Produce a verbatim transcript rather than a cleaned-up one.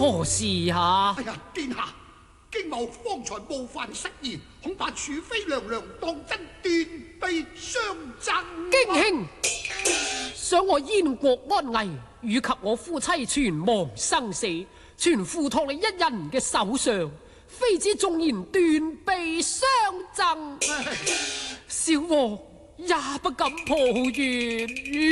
何事啊？ 哎呀，殿下，荊某方才冒犯失言，恐怕儲妃娘娘當真斷臂相贈。 荊兄，想我燕國安危，以及我夫妻存亡生死，全付託你一人嘅手上。妃子縱然斷臂相贈，小王也不敢抱怨。